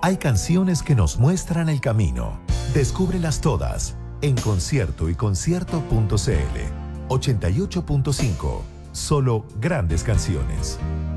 Hay canciones que nos muestran el camino. Descúbrelas todas en conciertoyconcierto.cl. 88.5. Solo grandes canciones.